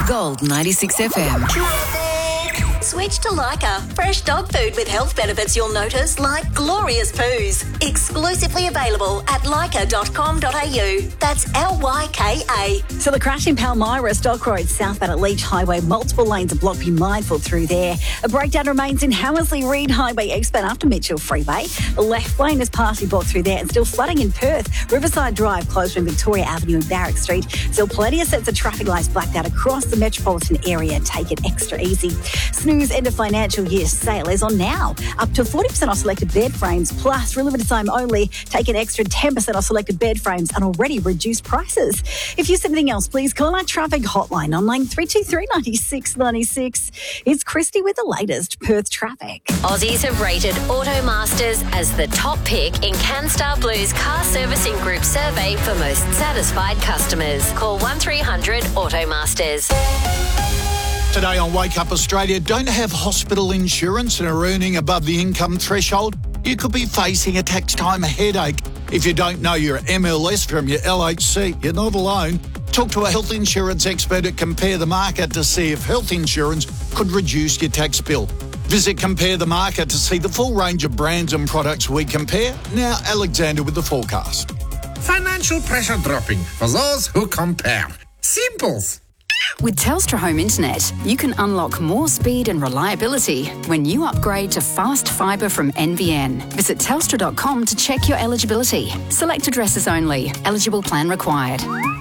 Gold 96 FM. Switch to Lyca. Fresh dog food with health benefits you'll notice, like glorious poos. Exclusively available at lyca.com.au. That's Lyka. So the crash in Palmyra, Stock Road, southbound at Leach Highway. Multiple lanes are blocked. Be mindful through there. A breakdown remains in Hammersley Reid Highway, eastbound after Mitchell Freeway. The left lane is partially blocked through there and still flooding in Perth. Riverside Drive closed from Victoria Avenue and Barrack Street. Still plenty of sets of traffic lights blacked out across the metropolitan area. Take it extra easy. Snooze end of financial year sale is on now. Up to 40% off selected bed frames, plus for a limited time only, take an extra 10% off selected bed frames and already reduced prices. If you see anything else, please call our traffic hotline on line 323 96 96. It's Christy with the latest Perth traffic. Aussies have rated Automasters as the top pick in CanStar Blue's car servicing group survey for most satisfied customers. Call 1300 Automasters. Today on Wake Up Australia, don't have hospital insurance and are earning above the income threshold? You could be facing a tax time headache. If you don't know your MLS from your LHC, you're not alone. Talk to a health insurance expert at Compare the Market to see if health insurance could reduce your tax bill. Visit Compare the Market to see the full range of brands and products we compare. Now, Alexander with the forecast. Financial pressure dropping for those who compare. Simples. With Telstra Home Internet, you can unlock more speed and reliability when you upgrade to fast fibre from NBN. Visit telstra.com to check your eligibility. Select addresses only. Eligible plan required.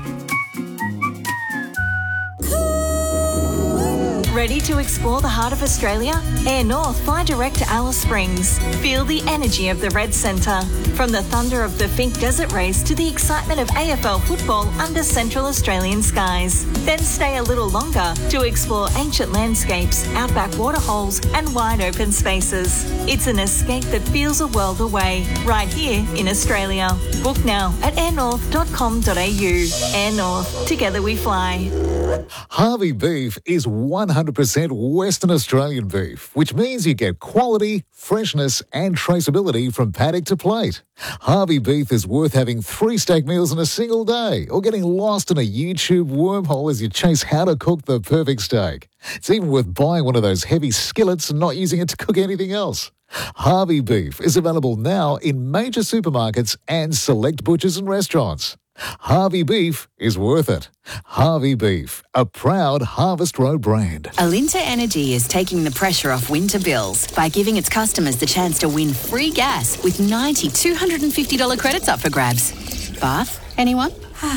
Ready to explore the heart of Australia? Air North fly direct to Alice Springs. Feel the energy of the Red Centre. From the thunder of the Finke Desert Race to the excitement of AFL football under Central Australian skies. Then stay a little longer to explore ancient landscapes, outback waterholes and wide open spaces. It's an escape that feels a world away, right here in Australia. Book now at airnorth.com.au. Air North, together we fly. Harvey Beef is 100% Western Australian beef, which means you get quality, freshness and traceability from paddock to plate. Harvey Beef is worth having 3 steak meals in a single day or getting lost in a YouTube wormhole as you chase how to cook the perfect steak. It's even worth buying one of those heavy skillets and not using it to cook anything else. Harvey Beef is available now in major supermarkets and select butchers and restaurants. Harvey Beef is worth it. Harvey Beef, a proud Harvest Road brand. Alinta Energy is taking the pressure off winter bills by giving its customers the chance to win free gas with 90 $250 credits up for grabs. Bath? Anyone?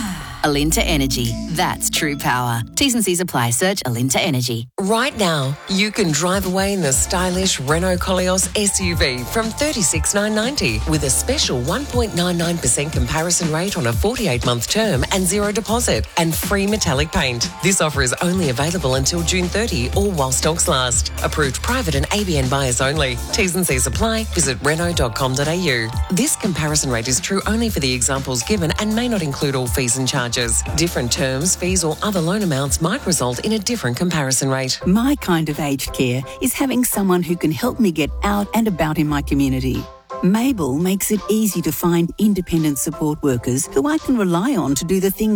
Alinta Energy. That's true power. T's and C's apply. Search Alinta Energy. Right now, you can drive away in the stylish Renault Koleos SUV from $36,990 with a special 1.99% comparison rate on a 48-month term and zero deposit and free metallic paint. This offer is only available until June 30 or while stocks last. Approved private and ABN buyers only. T's and C's apply. Visit Renault.com.au. This comparison rate is true only for the examples given and may not include all fees and charges. Different terms, fees or other loan amounts might result in a different comparison rate. My kind of aged care is having someone who can help me get out and about in my community. Mabel makes it easy to find independent support workers who I can rely on to do the things